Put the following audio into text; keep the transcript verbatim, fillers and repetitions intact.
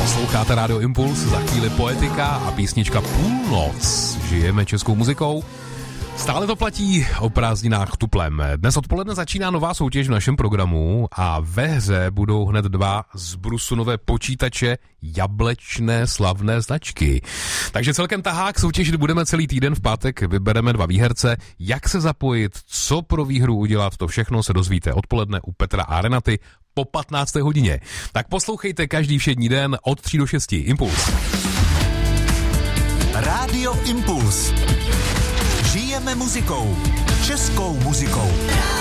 Posloucháte Rádio Impuls, za chvíli Poetika a písnička Půlnoc. Žijeme českou muzikou. Stále to platí o prázdninách tuplem. Dnes odpoledne začíná nová soutěž v našem programu a ve hře budou hned dva z Brusunové počítače jablečné slavné značky. Takže celkem tahák soutěžit budeme celý týden. V pátek vybereme dva výherce. Jak se zapojit, co pro výhru udělat, to všechno se dozvíte odpoledne u Petra a Renaty po patnácté hodině. Tak poslouchejte každý všední den od tří do šesti. Impuls. Rádio Impuls. Žijeme muzikou. Českou muzikou.